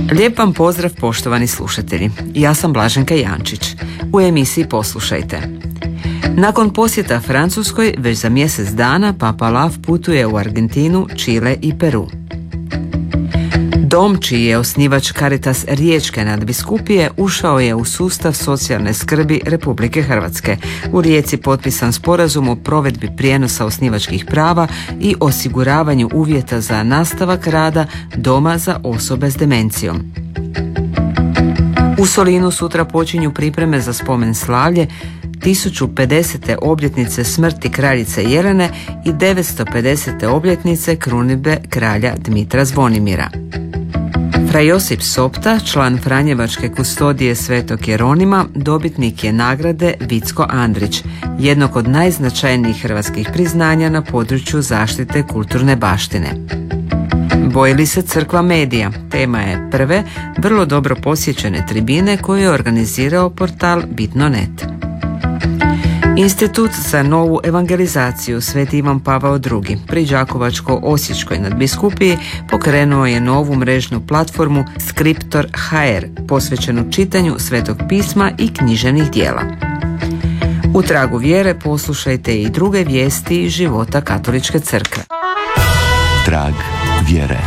Lijep vam pozdrav, poštovani slušatelji. Ja sam Blaženka Jančić. U emisiji Poslušajte. Nakon posjeta Francuskoj, već za mjesec dana Papa Lav putuje u Argentinu, Čile i Peru. Dom čiji je osnivač Caritas Riječke nadbiskupije ušao je u sustav socijalne skrbi Republike Hrvatske. U Rijeci potpisan sporazum o provedbi prijenosa osnivačkih prava i osiguravanju uvjeta za nastavak rada Doma za osobe s demencijom. U Solinu sutra počinju pripreme za spomen slavlje 1050. obljetnice smrti kraljice Jelene i 950. obljetnice krunidbe kralja Dmitra Zvonimira. Fra Josip Sopta, član Franjevačke kustodije Svetog Jeronima, dobitnik je nagrade Vicko Andrić, jednog od najznačajnijih hrvatskih priznanja na području zaštite kulturne baštine. Boji li se crkva medija? Tema je prve, vrlo dobro posjećene tribine koju je organizirao portal Bitno.net. Institut za novu evangelizaciju Sveti Ivan Pavao II pri Đakovačko-osječkoj nadbiskupiji pokrenuo je novu mrežnu platformu Skriptor HR posvećenu čitanju Svetog pisma i književnih dijela. U tragu vjere poslušajte i druge vijesti iz života Katoličke crkve. Trag vjere.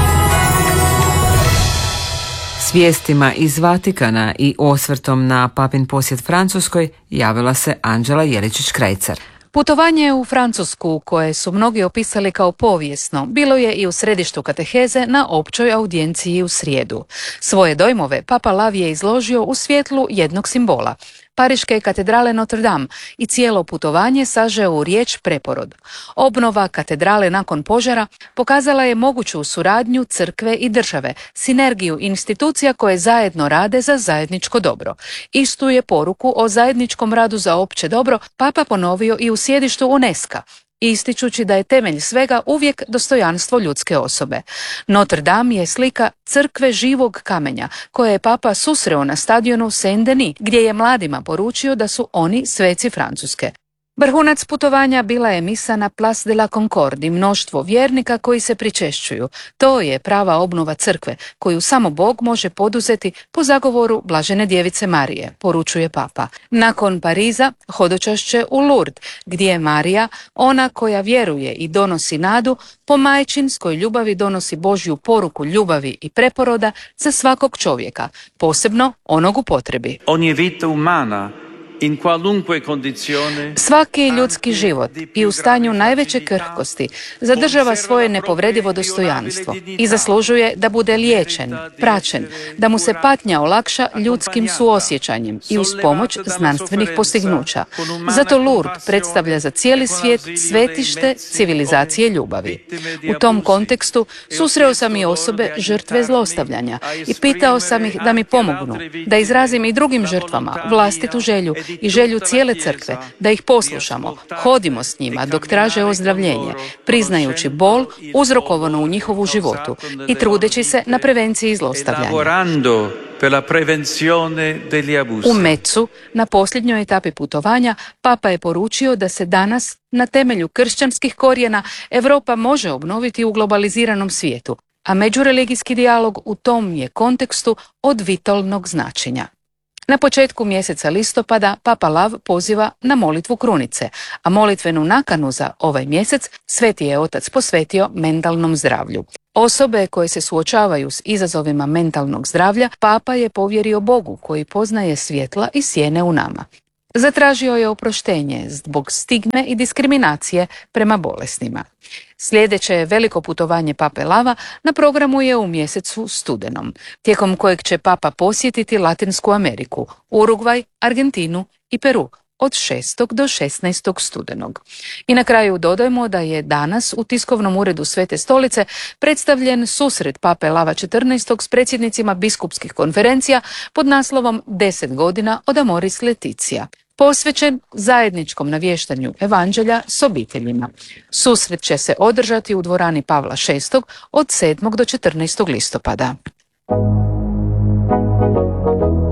S vijestima iz Vatikana i osvrtom na papin posjet Francuskoj javila se Anđela Jeličić-Krajcar. Putovanje u Francusku, koje su mnogi opisali kao povijesno, bilo je i u središtu kateheze na općoj audijenciji u srijedu. Svoje dojmove Papa Lav je izložio u svjetlu jednog simbola, Pariške katedrale Notre Dame, i cijelo putovanje sažeo u riječ preporod. Obnova katedrale nakon požara pokazala je moguću suradnju crkve i države, sinergiju institucija koje zajedno rade za zajedničko dobro. Istu je poruku o zajedničkom radu za opće dobro Papa ponovio i u sjedištu UNESCO-a, ističući da je temelj svega uvijek dostojanstvo ljudske osobe. Notre Dame je slika crkve živog kamenja, koje je Papa susreo na stadionu Saint-Denis, gdje je mladima poručio da su oni sveci Francuske. Vrhunac putovanja bila je misa na Place de la Concorde i mnoštvo vjernika koji se pričešćuju. To je prava obnova crkve, koju samo Bog može poduzeti po zagovoru Blažene djevice Marije, poručuje Papa. Nakon Pariza, hodočašće u Lourdes, gdje je Marija, ona koja vjeruje i donosi nadu, po majčinskoj ljubavi donosi Božju poruku ljubavi i preporoda za svakog čovjeka, posebno onog u potrebi. Ogni vita umana in qualunque condizione, svaki ljudski život i u stanju najveće krhkosti zadržava svoje nepovredivo dostojanstvo i zaslužuje da bude liječen, praćen, da mu se patnja olakša ljudskim suosjećanjem i uz pomoć znanstvenih postignuća. Zato Lourdes predstavlja za cijeli svijet svetište civilizacije ljubavi. U tom kontekstu susreo sam i osobe žrtve zlostavljanja i pitao sam ih da mi pomognu, da izrazim i drugim žrtvama vlastitu želju i želju cijele crkve, da ih poslušamo, hodimo s njima dok traže ozdravljenje, priznajući bol uzrokovanu u njihovu životu i trudeći se na prevenciji zlostavljanja. U Metzu, na posljednjoj etapi putovanja, Papa je poručio da se danas, na temelju kršćanskih korijena, Europa može obnoviti u globaliziranom svijetu, a međureligijski dijalog u tom je kontekstu od vitalnog značenja. Na početku mjeseca listopada Papa Lav poziva na molitvu krunice, a molitvenu nakanu za ovaj mjesec Sveti je Otac posvetio mentalnom zdravlju. Osobe koje se suočavaju s izazovima mentalnog zdravlja Papa je povjerio Bogu koji poznaje svjetla i sjene u nama. Zatražio je oproštenje zbog stigme i diskriminacije prema bolesnima. Sljedeće veliko putovanje Pape Lava na programu je u mjesecu studenom, tijekom kojeg će Papa posjetiti Latinsku Ameriku, Urugvaj, Argentinu i Peru od 6. do 16. studenog. I na kraju dodajmo da je danas u tiskovnom uredu Svete stolice predstavljen susret Pape Lava XIV s predsjednicima biskupskih konferencija pod naslovom 10 godina od Amoris Laetitia, posvećen zajedničkom navještanju evanđelja s obiteljima. Susret će se održati u dvorani Pavla VI od 7. do 14. listopada.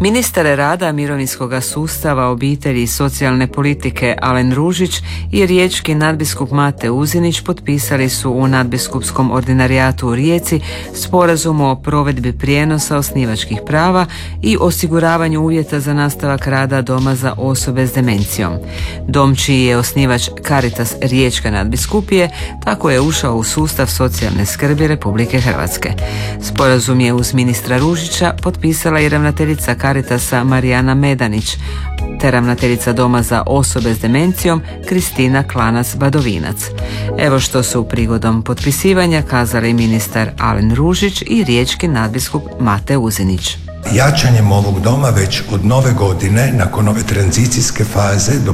Ministar rada, mirovinskog sustava, obitelji i socijalne politike Alen Ružić i riječki nadbiskup Mate Uzinić potpisali su u nadbiskupskom ordinarijatu u Rijeci sporazum o provedbi prijenosa osnivačkih prava i osiguravanju uvjeta za nastavak rada Doma za osobe s demencijom. Dom čiji je osnivač Caritas Riječke nadbiskupije tako je ušao u sustav socijalne skrbi Republike Hrvatske. Sporazum je uz ministra Ružića potpisala i ravnateljica Caritasa Marijana Medanić te ravnateljica Doma za osobe s demencijom Kristina Klanac-Badovinac. Evo što su prigodom potpisivanja kazali ministar Alen Ružić i riječki nadbiskup Mate Uzinić. Jačanjem ovog doma već od nove godine, nakon ove tranzicijske faze do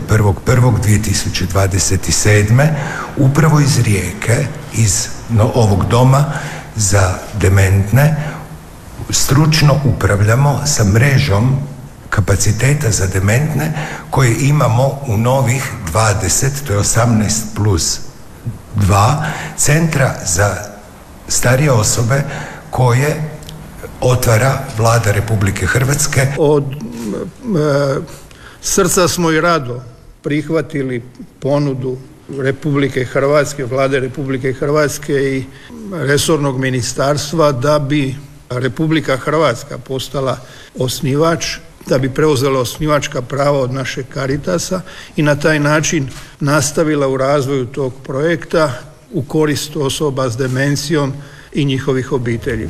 1.1.2027. upravo iz Rijeke, iz ovog doma za dementne, stručno upravljamo sa mrežom kapaciteta za dementne koje imamo u novih 20, to je 18+2 centra za starije osobe koje otvara Vlada Republike Hrvatske. Od srca smo i rado prihvatili ponudu Republike Hrvatske, Vlade Republike Hrvatske i resornog ministarstva da bi Republika Hrvatska postala osnivač, da bi preuzela osnivačka prava od našeg Caritasa i na taj način nastavila u razvoju tog projekta u korist osoba s demencijom i njihovih obitelji.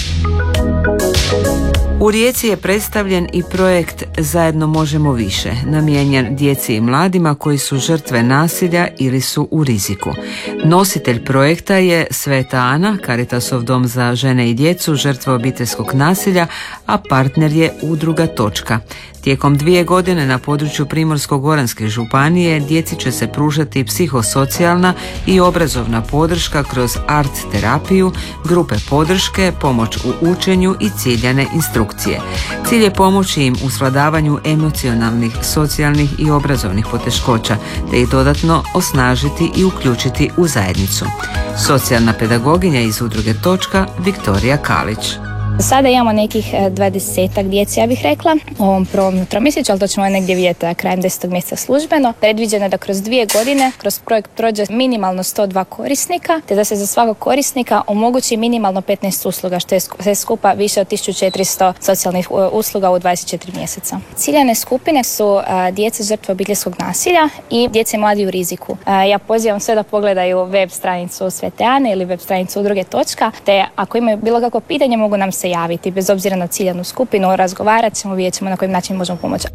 U Rijeci je predstavljen i projekt Zajedno možemo više, namijenjen djeci i mladima koji su žrtve nasilja ili su u riziku. Nositelj projekta je Sveta Ana, Caritasov dom za žene i djecu žrtve obiteljskog nasilja, a partner je udruga Točka. Tijekom 2 godine na području Primorsko-goranske županije djeci će se pružati psihosocijalna i obrazovna podrška kroz art terapiju, grupe podrške, pomoć u učenju i ciljane instrukcije. Cilj je pomoći im u svladavanju emocionalnih, socijalnih i obrazovnih poteškoća, te ih dodatno osnažiti i uključiti u zajednicu. Socijalna pedagoginja iz udruge Točka Viktorija Kalić. Sada imamo nekih 20-ak djece, ja bih rekla, u ovom prvom tromjesečju, ali to ćemo negdje vidjeti krajem 10. mjeseca službeno. Predviđeno je da kroz 2 godine kroz projekt prođe minimalno 102 korisnika, te da se za svakog korisnika omogući minimalno 15 usluga, što je sve skupa više od 1400 socijalnih usluga u 24 mjeseca. Ciljane skupine su djece žrtve obiteljskog nasilja i djece mladi u riziku. Ja pozivam sve da pogledaju web stranicu Svete Ane ili web stranicu udruge Točka, te ako imaju bilo kakvo pitanje mogu nam se javiti, bez obzira na ciljanu skupinu, razgovarat ćemo, vidjet ćemo na koji način možemo pomoći.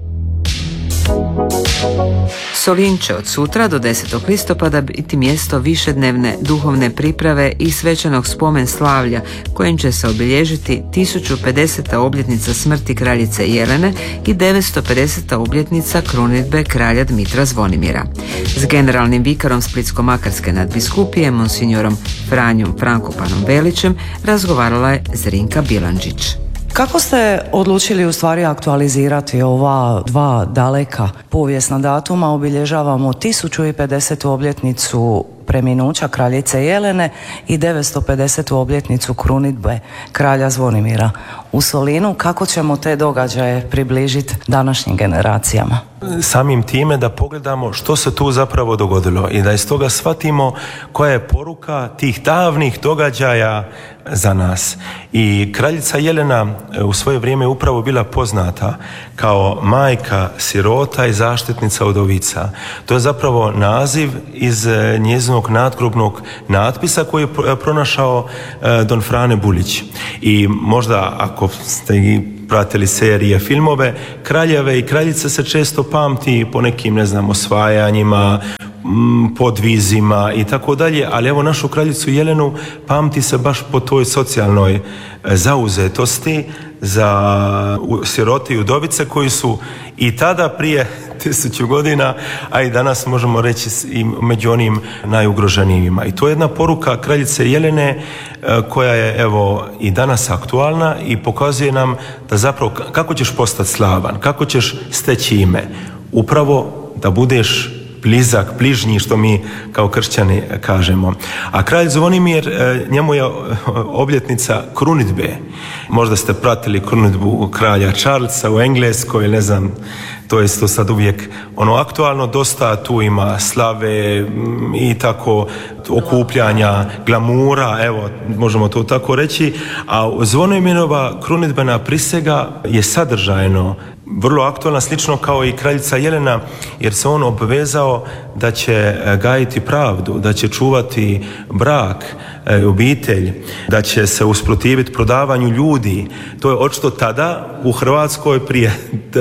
Solin će od sutra do 10. listopada biti mjesto višednevne duhovne priprave i svečanog spomen slavlja kojim će se obilježiti 1050. obljetnica smrti kraljice Jelene i 950. obljetnica krunidbe kralja Dmitra Zvonimira. S generalnim vikarom Splitsko-makarske nadbiskupije monsignorom Franjom Frankopanom Velićem razgovarala je Zrinka Bilandžić. Kako ste odlučili u stvari aktualizirati ova 2 daleka povijesna datuma? Obilježavamo 1050. obljetnicu preminuća kraljice Jelene i 950. obljetnicu krunidbe kralja Zvonimira. U Solinu kako ćemo te događaje približiti današnjim generacijama? Samim time da pogledamo što se tu zapravo dogodilo i da iz toga shvatimo koja je poruka tih davnih događaja za nas. I kraljica Jelena u svoje vrijeme upravo bila poznata kao majka sirota i zaštitnica udovica. To je zapravo naziv iz njezinog nadgrobnog natpisa koji je pronašao Don Frane Bulić. I možda ako ste pratili serije, filmove, kraljeve i kraljice se često pamti po nekim, osvajanjima, podvizima i tako dalje, ali evo našu kraljicu Jelenu pamti se baš po toj socijalnoj zauzetosti za sirote i udovice koji su i tada prije 1000 godina, a i danas možemo reći i među onim najugroženijima. I to je jedna poruka kraljice Jelene koja je evo i danas aktualna i pokazuje nam da zapravo kako ćeš postati slavan, kako ćeš steći ime. Upravo da budeš blizak, bližnji, što mi kao kršćani kažemo. A kralj Zvonimir, njemu je obljetnica krunidbe. Možda ste pratili krunidbu kralja Charlesa u Engleskoj, ne znam, to je isto sad uvijek aktualno, dosta tu ima slave i tako okupljanja, glamura, evo, možemo to tako reći, a Zvonimirova krunidbena prisega je sadržajno vrlo aktualna, slično kao i kraljica Jelena, jer se on obvezao da će gajiti pravdu, da će čuvati brak, obitelj, da će se usprotiviti prodavanju ljudi. To je očito tada u Hrvatskoj prije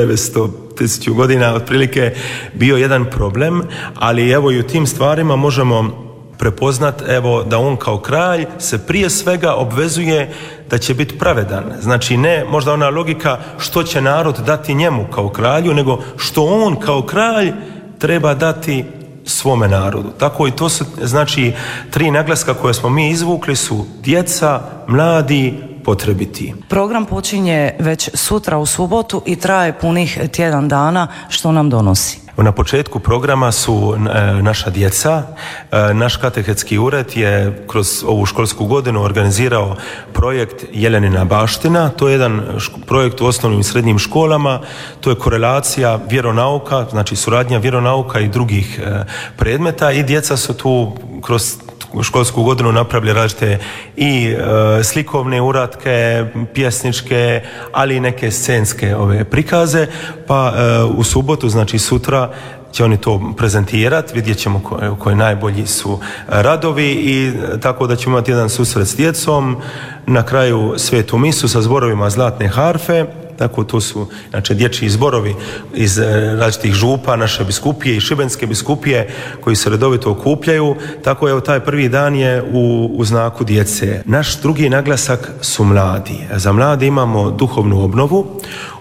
900 godina otprilike bio jedan problem, ali evo i u tim stvarima možemo prepoznat da on kao kralj se prije svega obvezuje da će biti pravedan. Znači ne možda ona logika što će narod dati njemu kao kralju, nego što on kao kralj treba dati svome narodu. Tako i to su, znači, 3 naglaska koje smo mi izvukli su djeca, mladi, potrebiti. Program počinje već sutra u subotu i traje punih tjedan dana. Što nam donosi? Na početku programa su naša djeca. Naš katehetski ured je kroz ovu školsku godinu organizirao projekt Jelenina baština. To je jedan projekt u osnovnim i srednjim školama. To je korelacija vjeronauka, znači suradnja vjeronauka i drugih predmeta, i djeca su tu kroz školsku godinu napravili različite i slikovne uratke, pjesničke, ali i neke scenske prikaze, pa u subotu, znači sutra, će oni to prezentirati, vidjet ćemo koji najbolji su radovi, i tako da ćemo imati jedan susret s djecom, na kraju svetu misu sa zborovima Zlatne harfe. Tako to su, znači, dječji zborovi iz različitih župa naše biskupije i Šibenske biskupije koji se redovito okupljaju. Tako evo taj prvi dan je u znaku djece. Naš drugi naglasak su mladi. Za mlade imamo duhovnu obnovu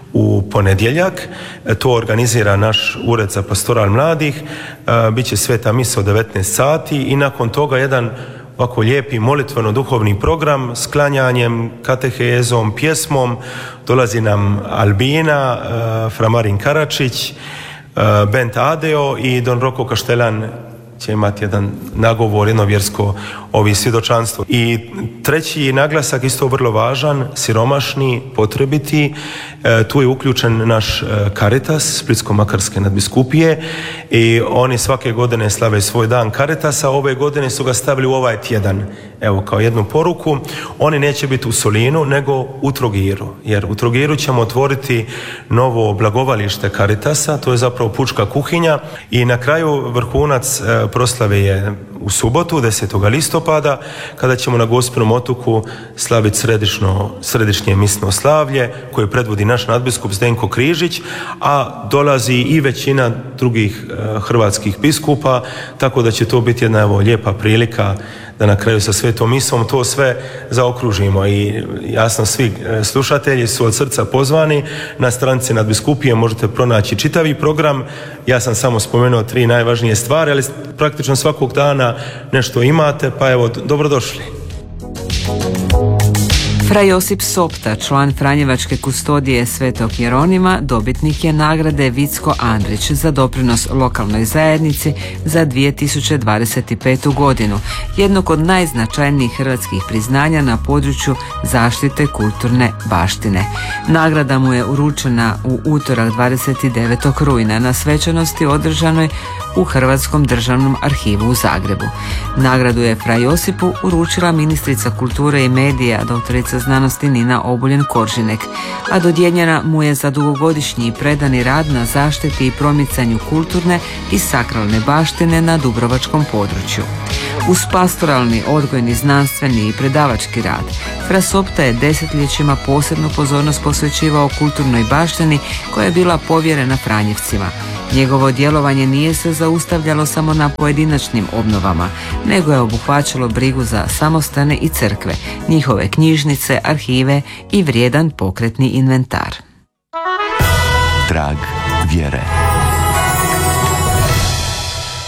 u ponedjeljak. To organizira naš ured za pastoral mladih. Biće sveta misa od 19 sati i nakon toga jedan ovako lijepi molitveno-duhovni program s klanjanjem, katehezom, pjesmom. Dolazi nam Albina, fra Marin Karačić, Bent Adeo i Don Roko Kaštelan će imati jedan nagovor, jedno vjersko svjedočanstvo. I treći naglasak, isto vrlo važan, siromašni, potrebiti. Tu je uključen naš Caritas Splitsko-makarske nadbiskupije i oni svake godine slave svoj dan Caritasa. Ove godine su ga stavili u ovaj tjedan. Evo, kao jednu poruku, oni neće biti u Solinu, nego u Trogiru, jer u Trogiru ćemo otvoriti novo blagovalište Caritasa, to je zapravo pučka kuhinja, i na kraju vrhunac proslave je u subotu, 10. listopada, kada ćemo na Gospinom otoku slaviti središnje misno slavlje koje predvodi naš nadbiskup Zdenko Križić, a dolazi i većina drugih hrvatskih biskupa, tako da će to biti jedna lijepa prilika da na kraju sa svetom misom to sve zaokružimo. I jasno, svi slušatelji su od srca pozvani. Na stranici nadbiskupije možete pronaći čitavi program. Ja sam samo spomenuo 3 najvažnije stvari, ali praktično svakog dana nešto imate, pa evo, dobrodošli. Fra Josip Sopta, član Franjevačke kustodije Svetog Jeronima, dobitnik je nagrade Vicko Andrić za doprinos lokalnoj zajednici za 2025. godinu, jednog od najznačajnijih hrvatskih priznanja na području zaštite kulturne baštine. Nagrada mu je uručena u utorak 29. rujna na svečanosti održanoj u Hrvatskom državnom arhivu u Zagrebu. Nagradu je Fra Josipu uručila ministrica kulture i medija, doktorica znanosti Nina Obuljen Koržinek, a dodijeljena mu je za dugogodišnji i predani rad na zaštiti i promicanju kulturne i sakralne baštine na dubrovačkom području. Uz pastoralni, odgojni, znanstveni i predavački rad, Fra Sopta je desetljećima posebnu pozornost posvećivao kulturnoj baštini koja je bila povjerena Franjevcima. Njegovo djelovanje nije se zaustavljalo samo na pojedinačnim obnovama, nego je obuhvaćalo brigu za samostane i crkve, njihove knjižnice, arhive i vrijedan pokretni inventar. Trag vjere.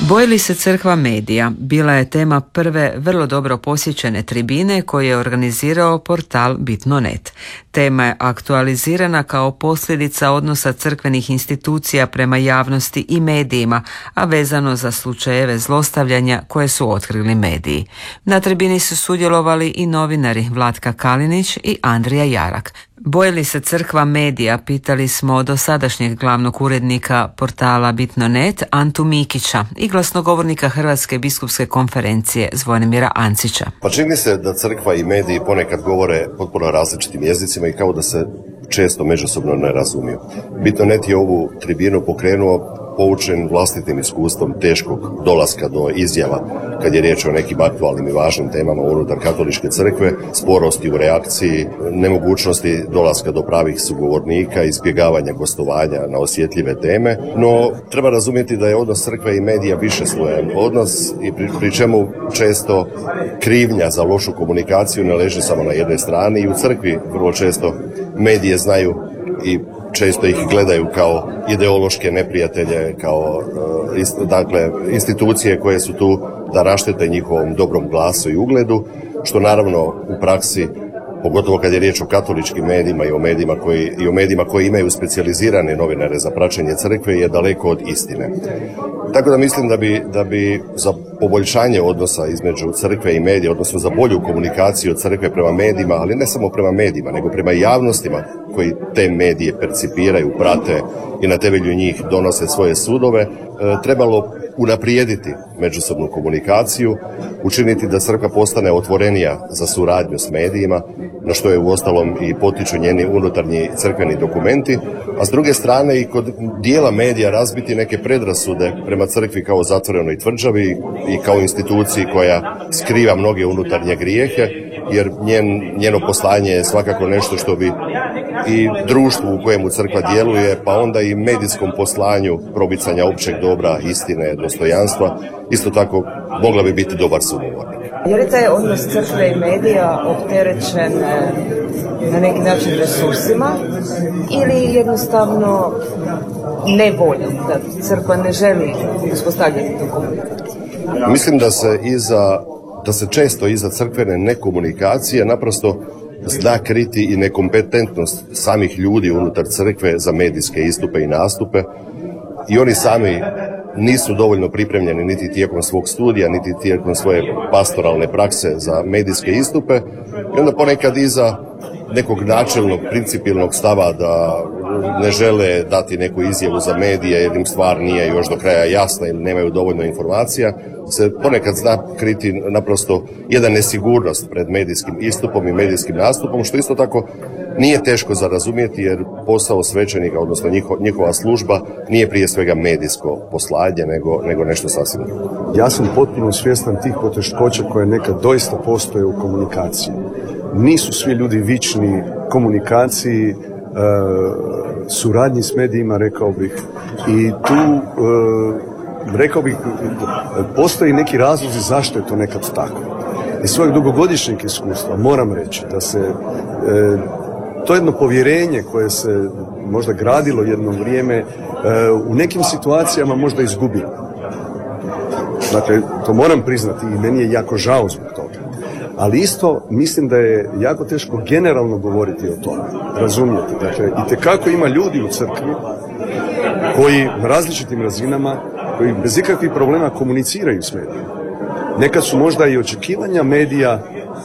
Boji li se crkva medija bila je tema prve vrlo dobro posjećene tribine koju je organizirao portal Bitno.net. Tema je aktualizirana kao posljedica odnosa crkvenih institucija prema javnosti i medijima, a vezano za slučajeve zlostavljanja koje su otkrili mediji. Na tribini su sudjelovali i novinari Vlatka Kalinić i Andrija Jarak. Boji li se crkva medija, pitali smo dosadašnjeg glavnog urednika portala Bitno.net Antu Mikića i glasnogovornika Hrvatske biskupske konferencije Zvonimira Ancića. Pa čini se da crkva i mediji ponekad govore potpuno različitim jezicima i kao da se često međusobno ne razumiju. Bitno.net je ovu tribinu pokrenuo poučen vlastitim iskustvom teškog dolaska do izjava kad je riječ o nekim aktualnim i važnim temama unutar katoličke crkve, sporosti u reakciji, nemogućnosti dolaska do pravih sugovornika, izbjegavanja gostovanja na osjetljive teme, no treba razumjeti da je odnos crkve i medija višeslojan odnos i pri čemu često krivnja za lošu komunikaciju ne leži samo na jednoj strani i u crkvi vrlo često medije znaju i često ih gledaju kao ideološke neprijatelje, kao institucije koje su tu da raštete njihovom dobrom glasu i ugledu, što naravno u praksi, pogotovo kad je riječ o katoličkim medijima i o medijima koji imaju specijalizirane novinare za praćenje crkve, je daleko od istine. Tako da mislim da bi za poboljšanje odnosa između crkve i medija, odnosno za bolju komunikaciju crkve prema medijima, ali ne samo prema medijima, nego prema javnostima koji te medije percipiraju, prate i na temelju njih donose svoje sudove, trebalo unaprijediti međusobnu komunikaciju, učiniti da crkva postane otvorenija za suradnju s medijima, na što je uostalom i potiču njeni unutarnji crkveni dokumenti, a s druge strane i kod dijela medija razbiti neke predrasude prema crkvi kao zatvorenoj tvrđavi i kao instituciji koja skriva mnoge unutarnje grijehe, jer njeno poslanje je svakako nešto što bi i društvu u kojemu crkva djeluje, pa onda i medijskom poslanju promicanja općeg dobra, istine, dostojanstva, isto tako mogla bi biti dobar sugovornik. Je li taj odnos crkve i medija opterećen na neki način resursima ili jednostavno nevoljom, da crkva ne želi uspostavljati tu komunikaciju? Mislim da se često iza crkvene nekomunikacije naprosto zna kriti i nekompetentnost samih ljudi unutar crkve za medijske istupe i nastupe i oni sami nisu dovoljno pripremljeni niti tijekom svog studija, niti tijekom svoje pastoralne prakse za medijske istupe i onda ponekad iza nekog načelnog, principijelnog stava da ne žele dati neku izjavu za medije jer im stvar nije još do kraja jasna ili nemaju dovoljno informacija, se ponekad zna kriti naprosto jedna nesigurnost pred medijskim istupom i medijskim nastupom, što isto tako nije teško za razumjeti jer posao svećenika, odnosno njihova služba, nije prije svega medijsko poslanje nego nešto sasvim drugo. Ja sam potpuno svjestan tih poteškoća koje nekad doista postoje u komunikaciji. Nisu svi ljudi vični komunikaciji, suradnji s medijima, rekao bih. I tu, rekao bih, postoji neki razlozi zašto je to nekad tako. Iz svojeg dugogodišnjeg iskustva moram reći da se to jedno povjerenje koje se možda gradilo jedno vrijeme u nekim situacijama možda izgubilo. Dakle, to moram priznati i meni je jako žao zbog toga. Ali isto mislim da je jako teško generalno govoriti o tome, razumjeti. Dakle, itekako ima ljudi u crkvi koji na različitim razinama, koji bez ikakvih problema komuniciraju s medijima. Nekad su možda i očekivanja medija,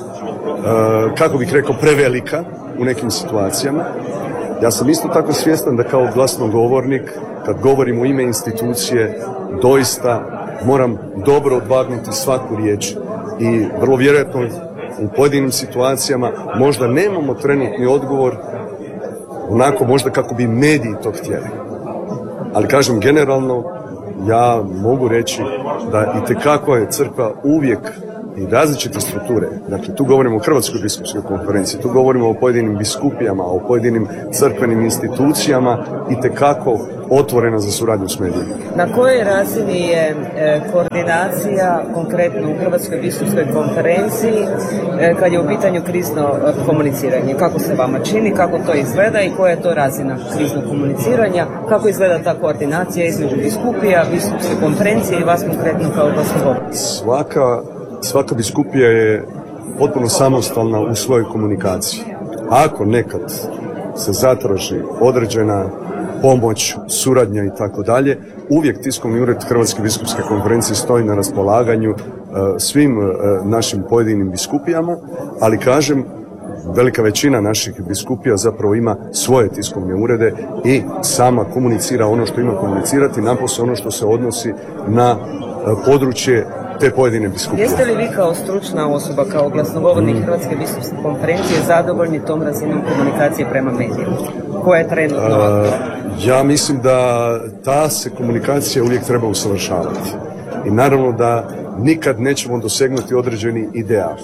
kako bih rekao, prevelika u nekim situacijama. Ja sam isto tako svjestan da kao glasnogovornik, kad govorim u ime institucije, doista moram dobro odvagnuti svaku riječ i vrlo vjerojatno u pojedinim situacijama možda nemamo trenutni odgovor onako možda kako bi mediji to htjeli. Ali kažem, generalno ja mogu reći da itekako je crkva uvijek i različite strukture, dakle tu govorimo o Hrvatskoj biskupskoj konferenciji, tu govorimo o pojedinim biskupijama, o pojedinim crkvenim institucijama, itekako otvorena za suradnju s medijima. Na kojoj razini je koordinacija konkretno u Hrvatskoj biskupskoj konferenciji kad je u pitanju krizno komuniciranje? Kako se vama čini, kako to izgleda i koja je to razina kriznog komuniciranja? Kako izgleda ta koordinacija između biskupija, biskupske konferencije i vas konkretno kao glasnogovornika? Svaka biskupija je potpuno samostalna u svojoj komunikaciji. Ako nekad se zatraži određena pomoć, suradnja i tako dalje, uvijek tiskovni ured Hrvatske biskupske konferencije stoji na raspolaganju svim našim pojedinim biskupijama, ali kažem, velika većina naših biskupija zapravo ima svoje tiskovne urede i sama komunicira ono što ima komunicirati, napose ono što se odnosi na područje te pojedine biskupije. Jeste li vi kao stručna osoba, kao glasnogovornik Hrvatske biskupske konferencije zadovoljni tom razinom komunikacije prema medijima? Koja je trenutno? Ja mislim da ta se komunikacija uvijek treba usavršavati. I naravno da nikad nećemo dosegnuti određeni ideal.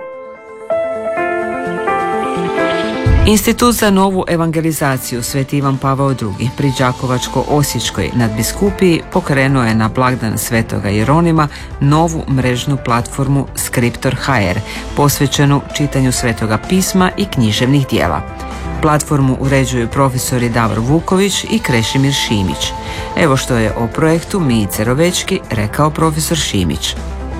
Institut za novu evangelizaciju Sveti Ivan Pavao II pri Đakovačko-Osječkoj nadbiskupiji pokrenuo je na blagdan Svetoga Jeronima novu mrežnu platformu Skriptor.hr posvećenu čitanju Svetoga pisma i književnih dijela. Platformu uređuju profesori Davor Vuković i Krešimir Šimić. Evo što je o projektu Mijice Rovečki rekao profesor Šimić.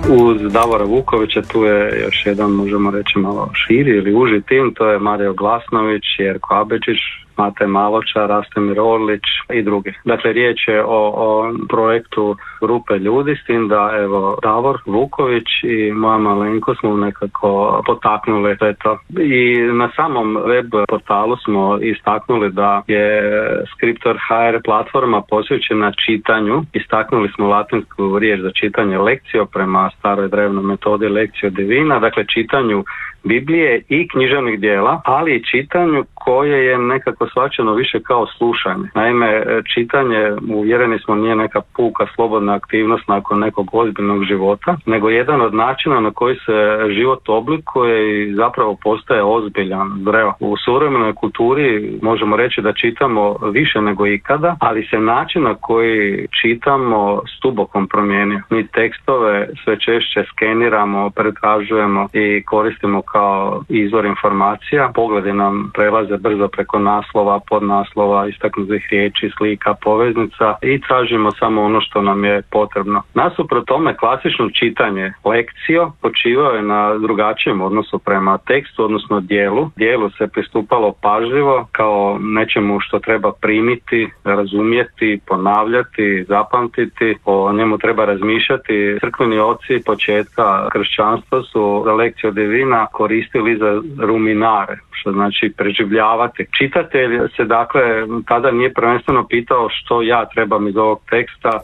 Uz Davora Vukovića tu je još jedan, možemo reći, malo širi ili uži tim, to je Mario Glasnović, Jerko Abečić, Matej Maločar, Rastimir Orlić i drugi. Dakle, riječ je o projektu grupe ljudi, s tim da evo Davor Vuković i moja malenko smo nekako potaknuli sve to. I na samom web portalu smo istaknuli da je Skriptor.hr platforma posvećena čitanju. Istaknuli smo latinsku riječ za čitanje lekcio prema staroj drevnoj metodi lekcio divina, dakle čitanju Biblije i književnih dijela, ali i čitanju koje je nekako shvaćeno više kao slušanje. Naime, čitanje, uvjereni smo, nije neka puka slobodna aktivnost nakon nekog ozbiljnog života, nego jedan od načina na koji se život oblikuje i zapravo postaje ozbiljan, zreo. U suvremenoj kulturi možemo reći da čitamo više nego ikada, ali se način na koji čitamo stubokom promijenio. Mi tekstove sve češće skeniramo, pretražujemo i koristimo kao izvor informacija. Pogledi nam prelaze brzo preko naslova, podnaslova, istaknutih riječi, slika, poveznica i tražimo samo ono što nam je potrebno. Nasuprot tome, klasično čitanje lekcio počivao je na drugačijem odnosu prema tekstu, odnosno dijelu. Dijelu se pristupalo pažljivo kao nečemu što treba primiti, razumjeti, ponavljati, zapamtiti, o njemu treba razmišljati. Crkveni oci početka kršćanstva su za lekcio divina koristili za ruminare, što znači preživljavati. Čitatelj se dakle tada nije prvenstveno pitao što ja trebam iz ovog teksta,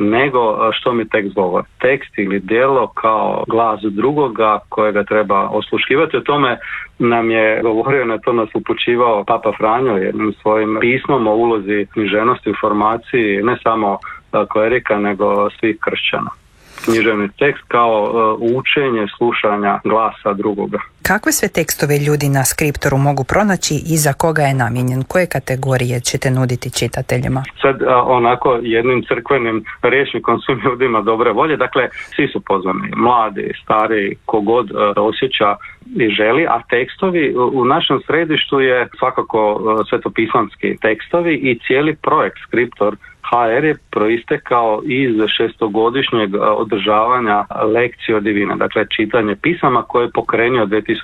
nego što mi tekst govori. Tekst ili djelo kao glas drugoga kojega treba osluškivati. O tome nam je govorio, na to nas upućivao Papa Franjo jednim svojim pismom o ulozi književnosti u formaciji ne samo klerika nego svih kršćana. Književni tekst kao učenje slušanja glasa drugoga. Kakve sve tekstove ljudi na Skriptoru mogu pronaći i za koga je namijenjen? Koje kategorije ćete nuditi čitateljima? Sad onako jednim crkvenim rječnikom svim ljudima dobre volje, dakle svi su pozvani, mladi, stari, kogod osjeća i želi, a tekstovi u našem središtu je svakako svetopisanski tekstovi i cijeli projekt Skriptor.hr je proistekao iz 6-godišnjeg održavanja lekcio divina, dakle čitanje pisama koje je pokrenio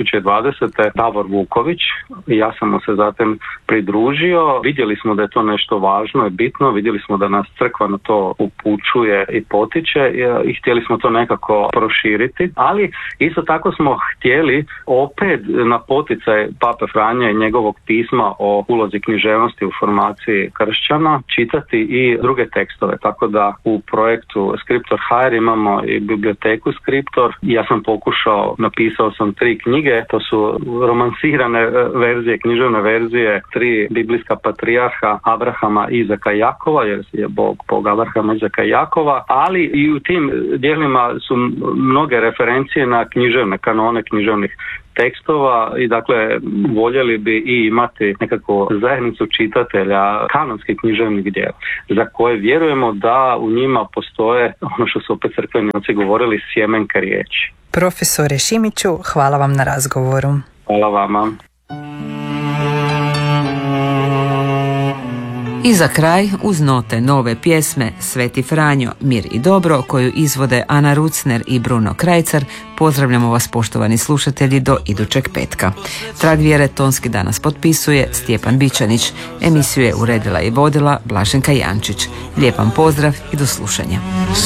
2020. Davor Vuković i ja sam mu se zatim pridružio. Vidjeli smo da je to nešto važno i bitno, vidjeli smo da nas crkva na to upućuje i potiče i htjeli smo to nekako proširiti, ali isto tako smo htjeli opet na poticaj Pape Franje i njegovog pisma o ulozi književnosti u formaciji kršćana čitati i druge tekstove, tako da u projektu Skriptor.hr imamo i biblioteku Skriptor. Ja sam napisao sam 3 knjige, to su romansirane verzije, književne verzije 3 biblijska patrijarha Abrahama, Izaka i Jakova, jer je Bog Abrahama, Izaka i Jakova, ali i u tim dijelima su mnoge referencije na književne kanone književnih tekstova i dakle voljeli bi i imati nekako zajednicu čitatelja kanonskih književnih djela za koje vjerujemo da u njima postoje ono što su opet crkveni oci govorili, sjemenka riječi. Profesore Šimiću, hvala vam na razgovoru. Hvala vama. I za kraj, uz note nove pjesme Sveti Franjo, Mir i dobro, koju izvode Ana Rucner i Bruno Krajcar, pozdravljamo vas poštovani slušatelji do idućeg petka. Trag vjere tonski danas potpisuje Stjepan Bičanić, emisiju je uredila i vodila Blaženka Jančić. Lijep vam pozdrav i do slušanja.